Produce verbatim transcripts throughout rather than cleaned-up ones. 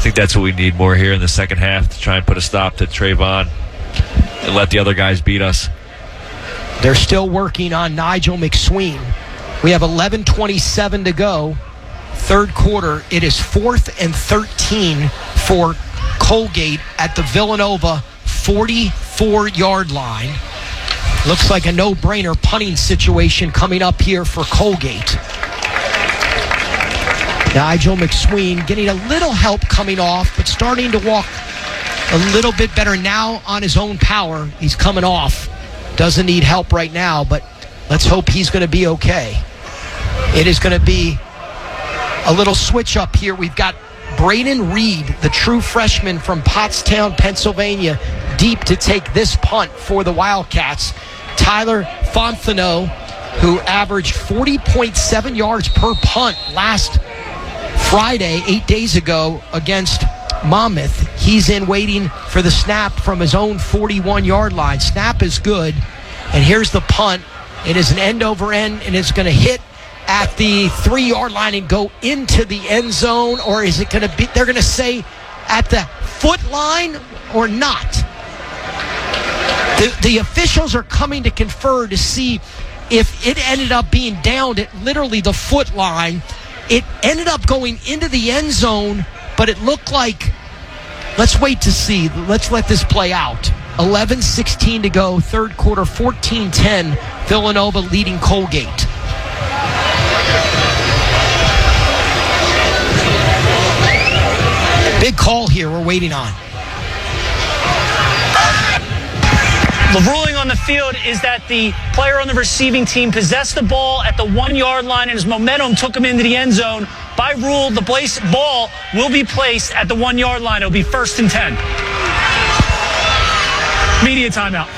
think that's what we need more here in the second half, to try and put a stop to Trayvon and let the other guys beat us. They're still working on Nigel McSween. We have eleven twenty-seven to go. Third quarter, it is fourth and thirteen for Colgate at the Villanova forty-four-yard line. Looks like a no-brainer punting situation coming up here for Colgate. Nigel McSween getting a little help coming off, but starting to walk a little bit better now on his own power. He's coming off. Doesn't need help right now, but let's hope he's going to be okay. It is going to be a little switch up here. We've got Braden Reed, the true freshman from Pottstown, Pennsylvania, deep to take this punt for the Wildcats. Tyler Fontenot, who averaged forty point seven yards per punt last Friday, eight days ago, against Monmouth. He's in waiting for the snap from his own forty-one-yard line. Snap is good, and here's the punt. It is an end over end, and it's going to hit at the three-yard line and go into the end zone, or is it going to be, they're going to say at the foot line or not? The, the officials are coming to confer to see if it ended up being downed at literally the foot line. It ended up going into the end zone, but it looked like, let's wait to see. Let's let this play out. eleven sixteen to go, third quarter, fourteen ten, Villanova leading Colgate. Big call here we're waiting on. The ruling on the field is that the player on the receiving team possessed the ball at the one-yard line, and his momentum took him into the end zone. By rule, the ball will be placed at the one-yard line. It'll be first and ten. Media timeout.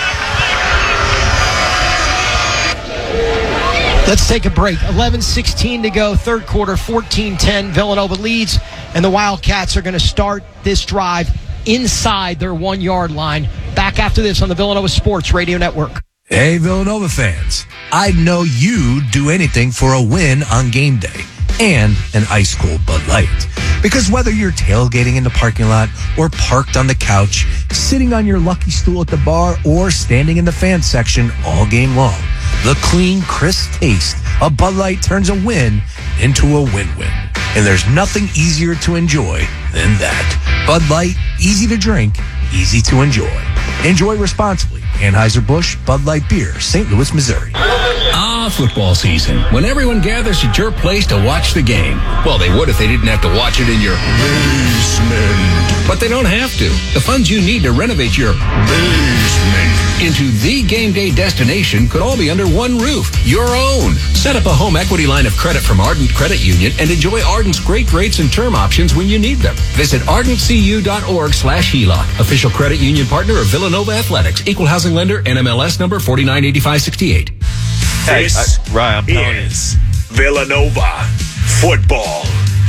Let's take a break. eleven sixteen to go, third quarter, fourteen ten. Villanova leads, and the Wildcats are going to start this drive inside their one-yard line. Back after this on the Villanova Sports Radio Network. Hey, Villanova fans. I'd know you'd do anything for a win on game day and an ice-cold Bud Light. Because whether you're tailgating in the parking lot or parked on the couch, sitting on your lucky stool at the bar, or standing in the fan section all game long, the clean, crisp taste of Bud Light turns a win into a win-win. And there's nothing easier to enjoy than that. Bud Light, easy to drink, easy to enjoy. Enjoy responsibly. Anheuser-Busch Bud Light Beer, Saint Louis, Missouri. Ah, football season, when everyone gathers at your place to watch the game. Well, they would if they didn't have to watch it in your basement. But they don't have to. The funds you need to renovate your basement into the game day destination could all be under one roof, your own. Set up a home equity line of credit from Ardent Credit Union and enjoy Ardent's great rates and term options when you need them. Visit ardent c u dot org slash H E L O C. Official credit union partner of Villanova Athletics. Equal housing lender, N M L S number forty-nine eighty-five sixty-eight. Hey, This I, Ryan, I'm telling is Villanova football.